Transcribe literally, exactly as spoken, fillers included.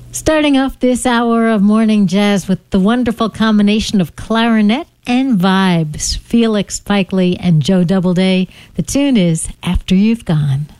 Starting off this hour of morning jazz with the wonderful combination of clarinet and vibes, Felix Pikely and Joe Doubleday. The tune is After You've Gone.